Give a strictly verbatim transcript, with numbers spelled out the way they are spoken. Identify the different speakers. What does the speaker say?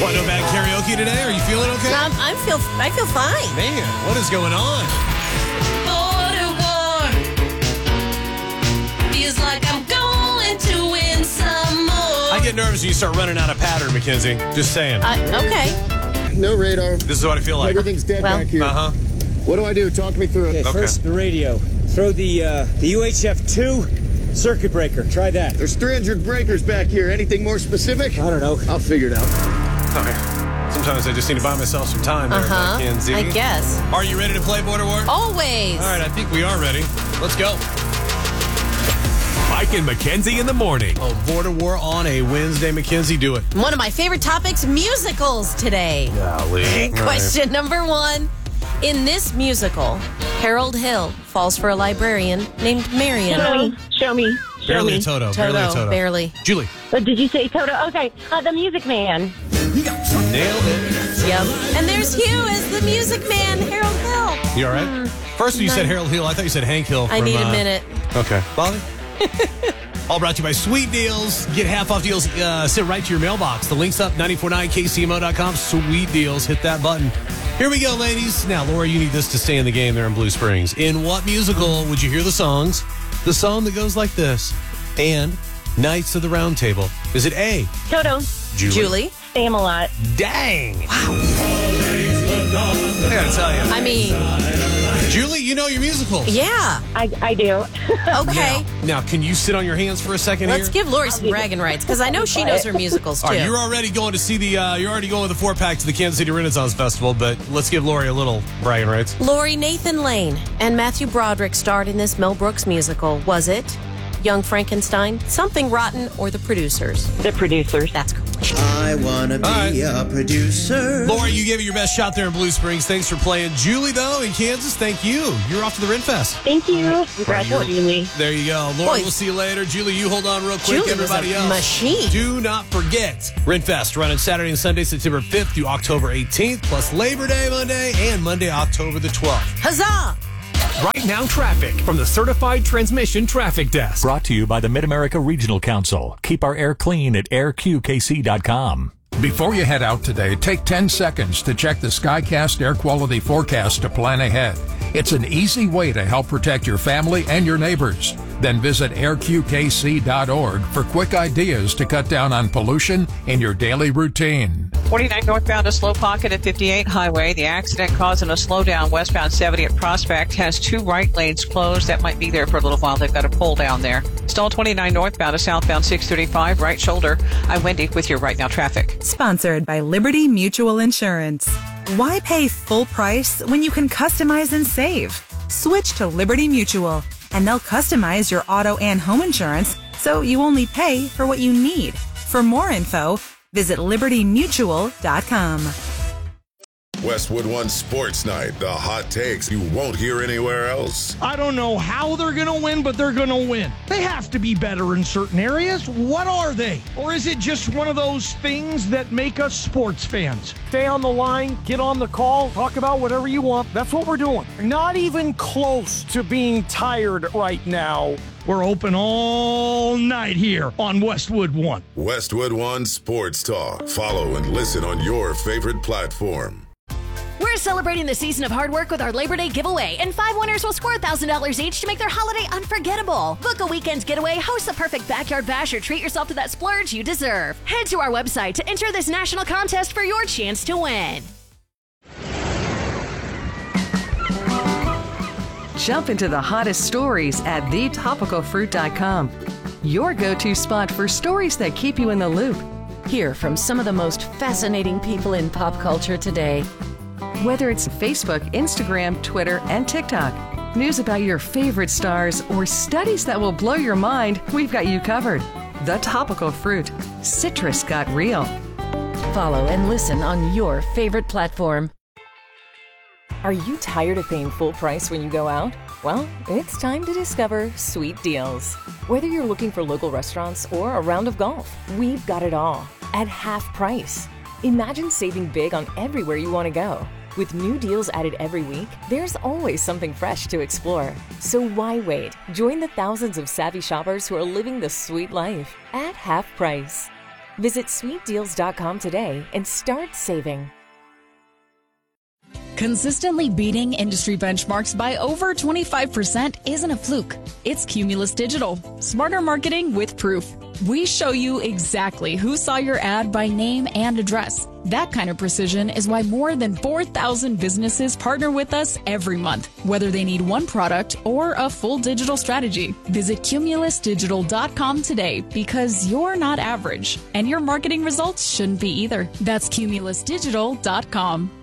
Speaker 1: Fun No Bad karaoke today. Are you feeling okay?
Speaker 2: Um, I feel I feel fine.
Speaker 1: Man, what is going on?
Speaker 3: Border war. Feels like I'm going to win some more.
Speaker 1: I get nervous when you start running out of pattern, Mackenzie. Just saying.
Speaker 2: Uh, okay.
Speaker 4: No radar.
Speaker 1: This is what I feel like.
Speaker 4: Everything's dead
Speaker 2: Well-
Speaker 4: back here.
Speaker 1: Uh-huh.
Speaker 4: What do I do? Talk me through it.
Speaker 5: Okay,
Speaker 1: Okay.
Speaker 5: first the radio. Throw the uh, the U H F two circuit breaker. Try that.
Speaker 4: There's three hundred breakers back here. Anything more specific?
Speaker 5: I don't know.
Speaker 4: I'll figure it out.
Speaker 1: Okay. Sometimes I just need to buy myself some time there,
Speaker 2: Uh-huh.
Speaker 1: Mackenzie.
Speaker 2: I guess.
Speaker 1: Are you ready to play Border War?
Speaker 2: Always.
Speaker 1: All right, I think we are ready. Let's go.
Speaker 6: Mike and Mackenzie in the morning.
Speaker 1: Oh, Border War on a Wednesday. Mackenzie, do it.
Speaker 2: One of my favorite topics, musicals today.
Speaker 1: Golly.
Speaker 2: Question number one. In this musical, Harold Hill falls for a librarian named Marion.
Speaker 7: Show me. Show me. Show
Speaker 1: Barely
Speaker 7: me.
Speaker 1: a Toto.
Speaker 2: Toto,
Speaker 1: Barely a Toto.
Speaker 2: barely.
Speaker 1: Julie.
Speaker 7: Uh, did you say Toto? Okay. Uh, the Music Man.
Speaker 1: Nailed it.
Speaker 2: Yep. And there's Hugh as the music man, Harold Hill.
Speaker 1: You all right? First when you said Harold Hill, I thought you said Hank Hill.
Speaker 2: I
Speaker 1: from,
Speaker 2: need a
Speaker 1: uh,
Speaker 2: minute.
Speaker 1: Okay. Bobby? All brought to you by Sweet Deals. Get half off deals uh, sent right to your mailbox. The link's up, nine four nine K C M O dot com. Sweet Deals. Hit that button. Here we go, ladies. Now, Laura, you need this to stay in the game there in Blue Springs. In what musical would you hear the songs? The song that goes like this. And Knights of the Round Table. Is it A?
Speaker 7: Toto.
Speaker 1: Julie.
Speaker 2: Julie.
Speaker 7: Spamalot.
Speaker 1: Dang. Wow. I gotta tell you.
Speaker 2: I mean,
Speaker 1: Julie, you know your musicals.
Speaker 2: yeah.
Speaker 7: I, I do.
Speaker 2: Okay.
Speaker 1: Now, can you sit on your hands for a second
Speaker 2: Let's
Speaker 1: here?
Speaker 2: give Lori some bragging rights because I know she knows her musicals too.
Speaker 1: All right, you're already going to see the, uh, you're already going with the four pack to the Kansas City Renaissance Festival, but let's give Lori a little bragging rights.
Speaker 2: Lori, Nathan Lane and Matthew Broderick starred in this Mel Brooks musical. Was it Young Frankenstein, Something Rotten, or The Producers?
Speaker 7: The producers.
Speaker 2: That's correct.
Speaker 8: I wanna be
Speaker 1: right.
Speaker 8: a producer.
Speaker 1: Lori, you gave it your best shot there in Blue Springs. Thanks for playing. Julie, though, in Kansas, thank you. You're off to the Renfest.
Speaker 7: Thank you. Congratulations, Julie.
Speaker 1: There you go. Lori,
Speaker 2: Boy.
Speaker 1: we'll see you later. Julie, you hold on real quick.
Speaker 2: Julie was
Speaker 1: Everybody
Speaker 2: a
Speaker 1: else.
Speaker 2: machine.
Speaker 1: Do not forget, Renfest running Saturday and Sunday, September fifth through October eighteenth, plus Labor Day Monday and Monday, October the twelfth.
Speaker 2: Huzzah!
Speaker 6: Right now, traffic from the Certified Transmission Traffic Desk.
Speaker 9: Brought to you by the Mid-America Regional Council. Keep our air clean at air q k c dot com.
Speaker 10: Before you head out today, take ten seconds to check the Skycast air quality forecast to plan ahead. It's an easy way to help protect your family and your neighbors. Then visit air q k c dot org for quick ideas to cut down on pollution in your daily routine.
Speaker 11: forty-nine northbound, a slow pocket at fifty-eight Highway. The accident causing a slowdown westbound seventy at Prospect has two right lanes closed. That might be there for a little while. They've got a pull down there. Stall twenty-nine northbound, a southbound six thirty-five right shoulder. I'm Wendy with your Right Now traffic.
Speaker 12: Sponsored by Liberty Mutual Insurance. Why pay full price when you can customize and save? Switch to Liberty Mutual, and they'll customize your auto and home insurance so you only pay for what you need. For more info, visit liberty mutual dot com.
Speaker 13: Westwood One Sports Night, the hot takes you won't hear anywhere else.
Speaker 14: I don't know how they're going to win, but they're going to win. They have to be better in certain areas. What are they? Or is it just one of those things that make us sports fans? Stay on the line, get on the call, talk about whatever you want. That's what we're doing. Not even close to being tired right now. We're open all night here on Westwood One.
Speaker 13: Westwood One Sports Talk. Follow and listen on your favorite platform.
Speaker 15: We're celebrating the season of hard work with our Labor Day giveaway, and five winners will score one thousand dollars each to make their holiday unforgettable. Book a weekend's getaway, host the perfect backyard bash, or treat yourself to that splurge you deserve. Head to our website to enter this national contest for your chance to win.
Speaker 16: Jump into the hottest stories at the topical fruit dot com. Your go-to spot for stories that keep you in the loop.
Speaker 2: Hear from some of the most fascinating people in pop culture today.
Speaker 16: Whether it's Facebook, Instagram, Twitter, and TikTok, news about your favorite stars, or studies that will blow your mind, we've got you covered. The Topical Fruit. Citrus got real.
Speaker 2: Follow and listen on your favorite platform.
Speaker 17: Are you tired of paying full price when you go out? Well, it's time to discover Sweet Deals. Whether you're looking for local restaurants or a round of golf, we've got it all at half price. Imagine saving big on everywhere you want to go. With new deals added every week, there's always something fresh to explore. So why wait? Join the thousands of savvy shoppers who are living the sweet life at half price. Visit sweet deals dot com today and start saving.
Speaker 18: Consistently beating industry benchmarks by over twenty-five percent isn't a fluke. It's Cumulus Digital. Smarter marketing with proof. We show you exactly who saw your ad by name and address. That kind of precision is why more than four thousand businesses partner with us every month, whether they need one product or a full digital strategy. Visit cumulus digital dot com today because you're not average, and your marketing results shouldn't be either. That's cumulus digital dot com.